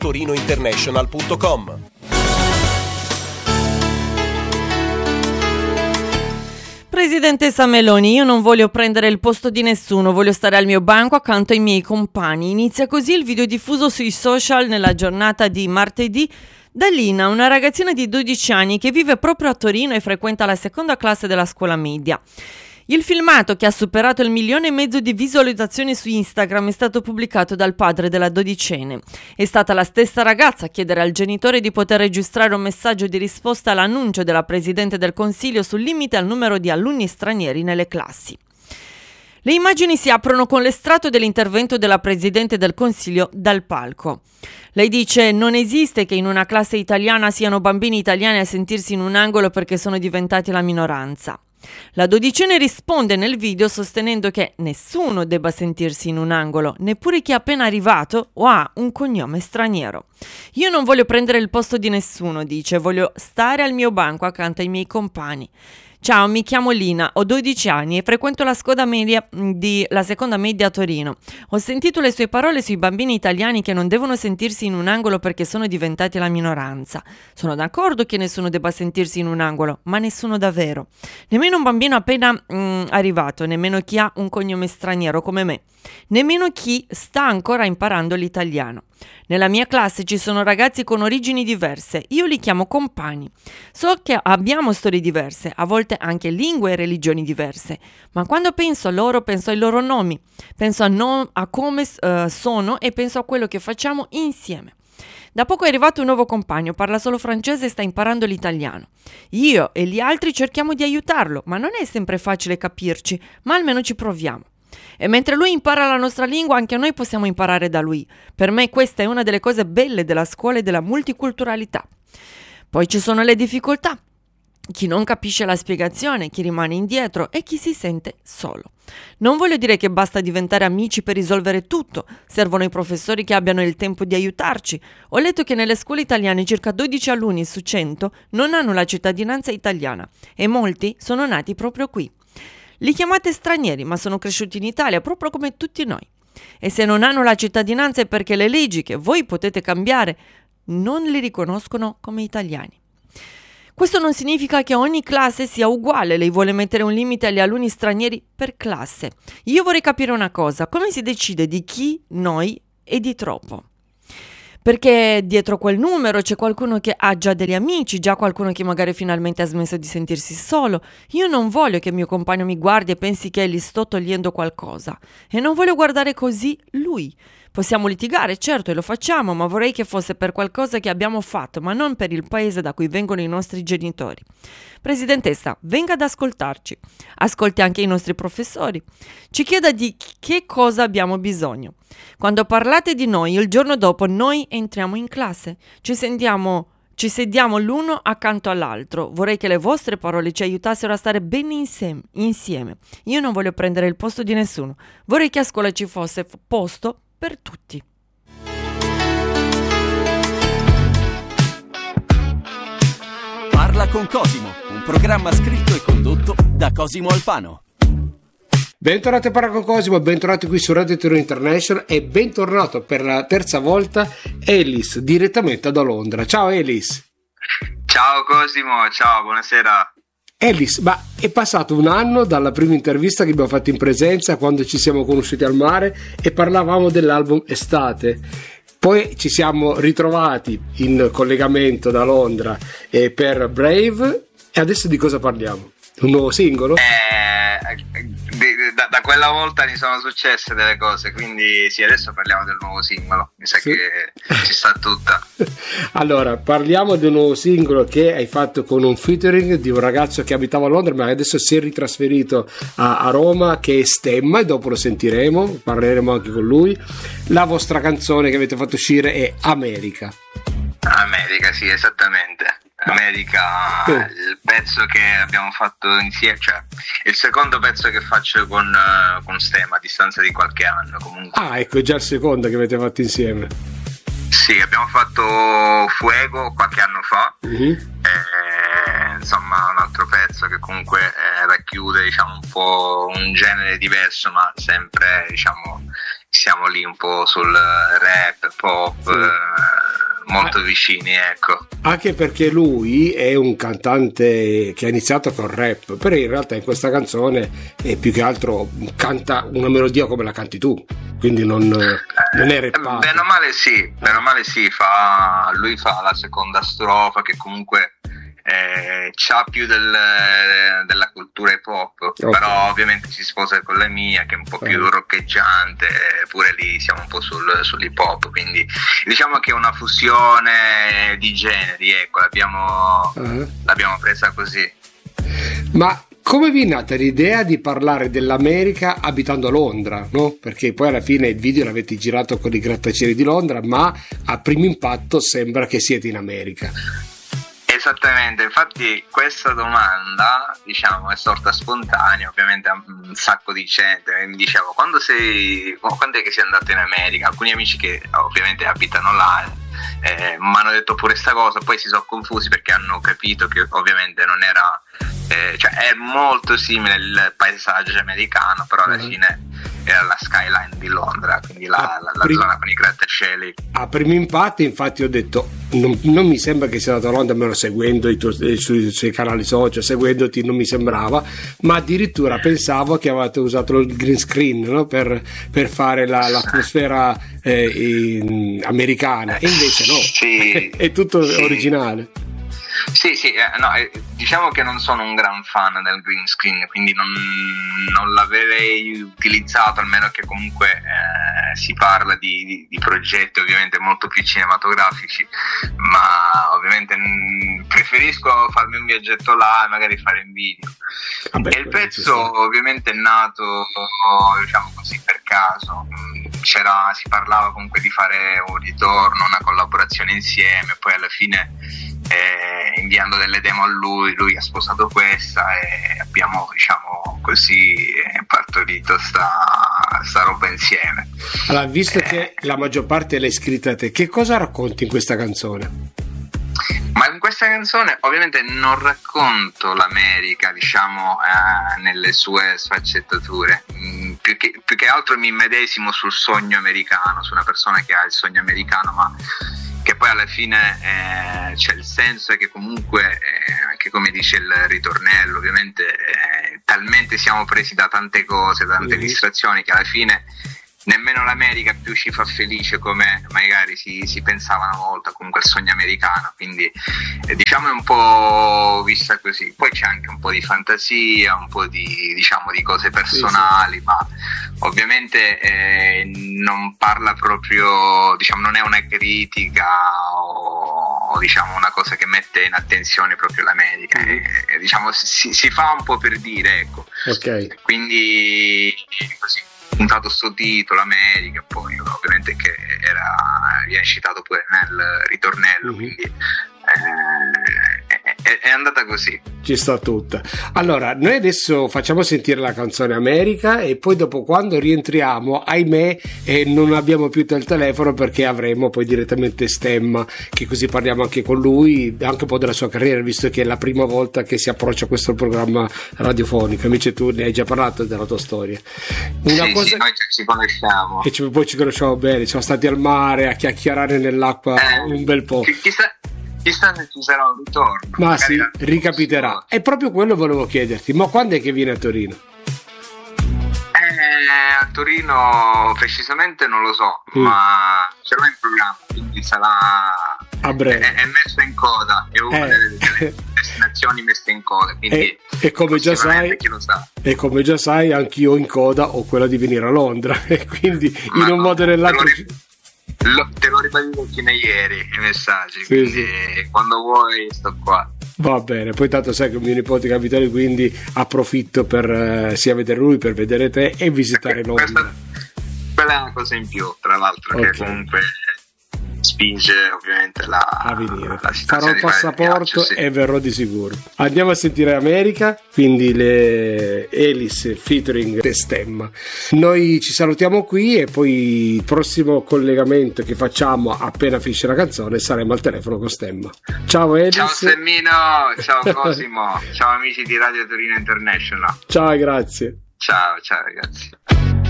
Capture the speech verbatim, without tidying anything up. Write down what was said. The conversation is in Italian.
torino international punto com. Presidentessa Meloni, io non voglio prendere il posto di nessuno, voglio stare al mio banco accanto ai miei compagni. Inizia così il video diffuso sui social nella giornata di martedì da Lina, una ragazzina di dodici anni che vive proprio a Torino e frequenta la seconda classe della scuola media. Il filmato, che ha superato il milione e mezzo di visualizzazioni su Instagram, è stato pubblicato dal padre della dodicenne. È stata la stessa ragazza a chiedere al genitore di poter registrare un messaggio di risposta all'annuncio della Presidente del Consiglio sul limite al numero di alunni stranieri nelle classi. Le immagini si aprono con l'estratto dell'intervento della Presidente del Consiglio dal palco. Lei dice: non esiste che in una classe italiana siano bambini italiani a sentirsi in un angolo perché sono diventati la minoranza. La dodicenne risponde nel video sostenendo che nessuno debba sentirsi in un angolo, neppure chi è appena arrivato o ha un cognome straniero. Io non voglio prendere il posto di nessuno, dice, voglio stare al mio banco accanto ai miei compagni. Ciao, mi chiamo Lina, ho dodici anni e frequento la scuola media di la seconda media a Torino. Ho sentito le sue parole sui bambini italiani che non devono sentirsi in un angolo perché sono diventati la minoranza. Sono d'accordo che nessuno debba sentirsi in un angolo, ma nessuno davvero. Nemmeno un bambino appena mm, arrivato, nemmeno chi ha un cognome straniero come me, nemmeno chi sta ancora imparando l'italiano. Nella mia classe ci sono ragazzi con origini diverse, io li chiamo compagni. So che abbiamo storie diverse, a volte anche lingue e religioni diverse, ma quando penso a loro penso ai loro nomi, penso a, no- a come uh, sono e penso a quello che facciamo insieme. Da poco è arrivato un nuovo compagno, parla solo francese e sta imparando l'italiano. Io e gli altri cerchiamo di aiutarlo, ma non è sempre facile capirci, ma almeno ci proviamo. E mentre lui impara la nostra lingua, anche noi possiamo imparare da lui. Per me questa è una delle cose belle della scuola e della multiculturalità. Poi ci sono le difficoltà. Chi non capisce la spiegazione, chi rimane indietro e chi si sente solo. Non voglio dire che basta diventare amici per risolvere tutto, servono i professori che abbiano il tempo di aiutarci. Ho letto che nelle scuole italiane circa dodici alunni su cento non hanno la cittadinanza italiana e molti sono nati proprio qui. Li chiamate stranieri, ma sono cresciuti in Italia proprio come tutti noi. E se non hanno la cittadinanza è perché le leggi che voi potete cambiare non li riconoscono come italiani. Questo non significa che ogni classe sia uguale, lei vuole mettere un limite agli alunni stranieri per classe. Io vorrei capire una cosa, come si decide di chi, noi e di troppo? Perché dietro quel numero c'è qualcuno che ha già degli amici, già qualcuno che magari finalmente ha smesso di sentirsi solo. Io non voglio che il mio compagno mi guardi e pensi che gli sto togliendo qualcosa. E non voglio guardare così lui. Possiamo litigare, certo, e lo facciamo, ma vorrei che fosse per qualcosa che abbiamo fatto, ma non per il paese da cui vengono i nostri genitori. Presidentessa, venga ad ascoltarci. Ascolti anche i nostri professori. Ci chieda di che cosa abbiamo bisogno. Quando parlate di noi, il giorno dopo noi entriamo in classe. Ci sentiamo, ci sediamo l'uno accanto all'altro. Vorrei che le vostre parole ci aiutassero a stare bene insieme. insieme. Io non voglio prendere il posto di nessuno. Vorrei che a scuola ci fosse posto per tutti. Parla con Cosimo, un programma scritto e condotto da Cosimo Alfano. Bentornati a Parla con Cosimo, bentornati qui su Radio Torino International e bentornato per la terza volta Elis, direttamente da Londra. Ciao Elis. Ciao Cosimo, ciao, buonasera. Elis, ma è passato un anno dalla prima intervista che abbiamo fatto in presenza, quando ci siamo conosciuti al mare e parlavamo dell'album Estate. Poi ci siamo ritrovati in collegamento da Londra eh, per Brave, e adesso di cosa parliamo? Un nuovo singolo? Eh, da, da quella volta mi sono successe delle cose, quindi sì, adesso parliamo del nuovo singolo, mi sa sì. Che ci sta tutta. Allora, parliamo di un nuovo singolo che hai fatto con un featuring di un ragazzo che abitava a Londra ma adesso si è ritrasferito a, a Roma, che è Stemma, e dopo lo sentiremo, parleremo anche con lui. La vostra canzone che avete fatto uscire è America. America, sì, esattamente. America, oh. Il pezzo che abbiamo fatto insieme, cioè il secondo pezzo che faccio con, uh, con Stemma a distanza di qualche anno comunque. Ah, ecco, è già il secondo che avete fatto insieme. Sì, abbiamo fatto Fuego qualche anno fa, uh-huh. e, insomma un altro pezzo che comunque eh, racchiude, diciamo, un po' un genere diverso, ma sempre, diciamo, siamo lì un po' sul rap, pop, sì. eh, molto eh. vicini, ecco. Anche perché lui è un cantante che ha iniziato con rap, però in realtà in questa canzone è più che altro canta una melodia come la canti tu, quindi non, non è rappato. Bene o male sì, bene o male sì, fa, lui fa la seconda strofa che comunque eh, c'ha più del, della cultura hip hop, okay. Però ovviamente si sposa con la mia che è un po' più roccheggiante, pure lì siamo un po' sul, sull'hip hop, quindi diciamo che è una fusione di generi, ecco, l'abbiamo, uh-huh. l'abbiamo presa così. Ma come vi è nata l'idea di parlare dell'America abitando a Londra, no? Perché poi alla fine il video l'avete girato con i grattacieli di Londra, ma a primo impatto sembra che siete in America. Esattamente, infatti questa domanda, diciamo, è sorta spontanea, ovviamente a un sacco di gente mi diceva quando sei, quando è che sei andato in America? Alcuni amici che ovviamente abitano là eh, mi hanno detto pure sta cosa, poi si sono confusi perché hanno capito che ovviamente non era, eh, cioè è molto simile il paesaggio americano, però alla fine era la skyline di Londra, quindi la, la, la prim- zona con i grattacieli. A primo impatto infatti ho detto non, non mi sembra che sia andato a Londra, almeno seguendo i tuoi, sui, sui canali social, seguendoti non mi sembrava, ma addirittura pensavo che avevate usato il green screen, no? per, per fare la, l'atmosfera eh, in, americana, e invece no, sì, è tutto sì. originale. Sì, sì, eh, no, eh, diciamo che non sono un gran fan del green screen, quindi non, non l'avrei utilizzato, almeno che comunque eh, si parla di, di, di progetti ovviamente molto più cinematografici, ma ovviamente mh, preferisco farmi un viaggetto là e magari fare un video. Vabbè, e il pezzo ovviamente è nato, diciamo così, per caso. C'era, si parlava comunque di fare un ritorno, una collaborazione insieme, poi alla fine eh, inviando delle demo a lui, lui ha sposato questa e abbiamo, diciamo così, partorito sta, sta roba insieme. Allora, visto eh, che la maggior parte l'hai scritta te, che cosa racconti in questa canzone? Ma in questa canzone ovviamente non racconto l'America, diciamo, eh, nelle sue sfaccettature, mm, più, che, più che altro mi immedesimo sul sogno americano, su una persona che ha il sogno americano, ma che poi alla fine eh, c'è il senso è che comunque, eh, anche come dice il ritornello, ovviamente eh, talmente siamo presi da tante cose, da tante mm-hmm. distrazioni, che alla fine nemmeno l'America più ci fa felice come magari si, si pensava una volta, comunque il sogno americano, quindi eh, diciamo è un po' vista così. Poi c'è anche un po' di fantasia, un po' di, diciamo, di cose personali, sì, sì. Ma ovviamente eh, non parla proprio, diciamo, non è una critica o, o diciamo una cosa che mette in attenzione proprio l'America, mm. e, e, diciamo si, si fa un po' per dire, ecco. Okay. Quindi così puntato sto titolo America, poi ovviamente che era, viene citato pure nel ritornello, mm-hmm. quindi eh, è, è andata così. Ci sta tutta. Allora, noi adesso facciamo sentire la canzone America e poi dopo, quando rientriamo, ahimè eh, non abbiamo più il telefono, perché avremo poi direttamente Stemma, che così parliamo anche con lui, anche un po' della sua carriera, visto che è la prima volta che si approccia a questo programma radiofonico. Invece tu ne hai già parlato della tua storia. Una sì, cosa... sì, noi ci conosciamo. E ci, poi ci conosciamo bene, siamo stati al mare a chiacchierare nell'acqua eh, un bel po'. Chissà, chissà se ci sarà un ritorno. Ma sì, ricapiterà. E proprio quello volevo chiederti, ma quando è che viene a Torino? Eh, a Torino precisamente non lo so, mm. ma ce l'ho in programma, quindi sarà a breve. È, è messo in coda, è una eh. delle, delle destinazioni messe in coda, quindi e, e come già sai, chi lo sa. E come già sai, anch'io in coda ho quella di venire a Londra, e quindi ma in un no, modo o nell'altro te lo, lo, te l'ho ribadito fino a ieri i messaggi, sì, quindi sì. quando vuoi sto qua. Va bene, poi tanto sai che mio nipote capitale, quindi approfitto per eh, sia vedere lui, per vedere te e visitare Londra. Questa, quella è una cosa in più, tra l'altro, okay. che comunque spinge ovviamente la, a venire. La Farò il passaporto viaggio, sì. E verrò di sicuro. Andiamo a sentire America, quindi le Elis featuring Stemma. Noi ci salutiamo qui e poi il prossimo collegamento che facciamo appena finisce la canzone saremo al telefono con Stemma. Ciao Elis. Ciao Stemmino, ciao Cosimo, ciao amici di Radio Torino International. Ciao, grazie. Ciao, ciao ragazzi.